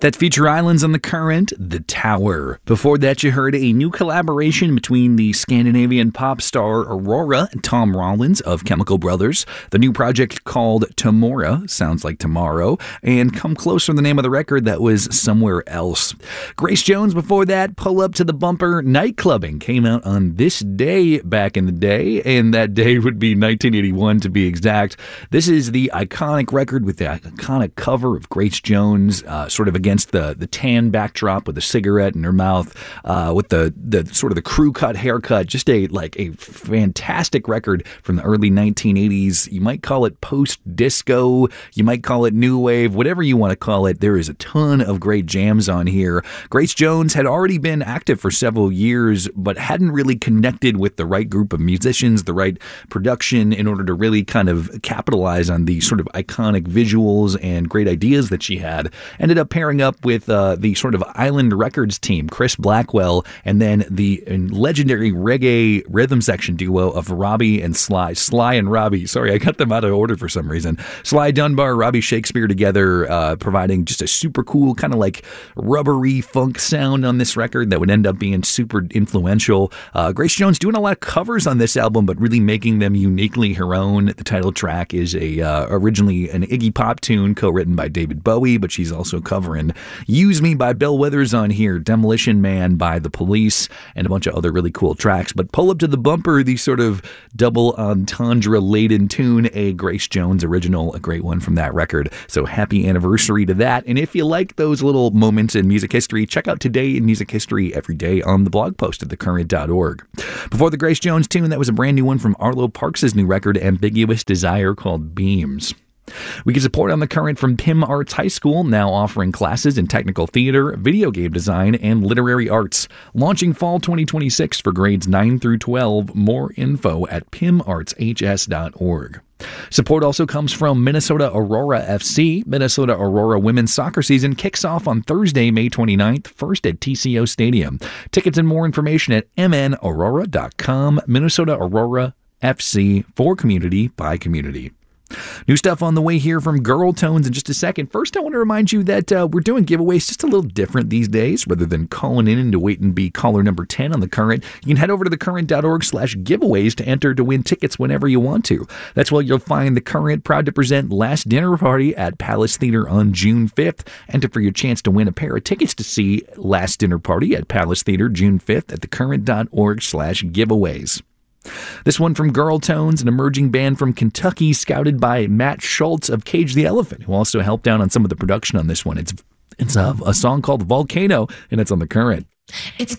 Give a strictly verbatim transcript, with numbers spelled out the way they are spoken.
That feature Islands on the Current, The Tower. Before that, you heard a new collaboration between the Scandinavian pop star Aurora and Tom Rollins of Chemical Brothers. The new project called Tomorrow, sounds like tomorrow, and Come Closer, the name of the record, that was Somewhere Else. Grace Jones before that, Pull Up to the Bumper, Nightclubbing, came out on this day back in the day, and that day would be nineteen eighty-one to be exact. This is the iconic record with the iconic cover of Grace Jones, uh, sort of against the the tan backdrop with a cigarette in her mouth, uh, with the the sort of the crew cut haircut. Just a like a fantastic record from the early nineteen eighties. You might call it post disco, you might call it new wave, whatever you want to call it. There is a ton of great jams on here. Grace Jones had already been active for several years, but hadn't really connected with the right group of musicians, the right production, in order to really kind of capitalize on the sort of iconic visuals and great ideas that she had. Ended up pairing up with uh, the sort of Island Records team, Chris Blackwell, and then the legendary reggae rhythm section duo of Robbie and Sly. Sly and Robbie. Sorry, I got them out of order for some reason. Sly Dunbar, Robbie Shakespeare together, uh, providing just a super cool kind of like rubbery funk sound on this record that would end up being super influential. Uh, Grace Jones doing a lot of covers on this album, but really making them uniquely her own. The title track is a uh, originally an Iggy Pop tune co-written by David Bowie, but she's also covering Use Me by Bill Withers on here, Demolition Man by The Police, and a bunch of other really cool tracks. But Pull Up to the Bumper, the sort of double entendre-laden tune, a Grace Jones original, a great one from that record. So happy anniversary to that. And if you like those little moments in music history, check out Today in Music History every day on the blog post at the current dot org. Before the Grace Jones tune, that was a brand new one from Arlo Parks' new record, Ambiguous Desire, called Beams. We get support on the Current from Pym Arts High School, now offering classes in technical theater, video game design, and literary arts. Launching fall twenty twenty-six for grades nine through twelve. More info at pym arts h s dot org. Support also comes from Minnesota Aurora F C. Minnesota Aurora women's soccer season kicks off on Thursday, May twenty-ninth, first at T C O Stadium. Tickets and more information at m n aurora dot com. Minnesota Aurora F C, for community by community. New stuff on the way here from Girl Tones in just a second. First, I want to remind you that uh, we're doing giveaways just a little different these days. Rather than calling in and to wait and be caller number ten on the Current, you can head over to the current dot org slash giveaways to enter to win tickets whenever you want to. That's where you'll find the Current proud to present Last Dinner Party at Palace Theater on June fifth. Enter for your chance to win a pair of tickets to see Last Dinner Party at Palace Theater June fifth at the current dot org slash giveaways. This one from Girl Tones, an emerging band from Kentucky, scouted by Matt Schultz of Cage the Elephant, who also helped out on some of the production on this one. It's it's a, a song called Volcano, and it's on the Current. It's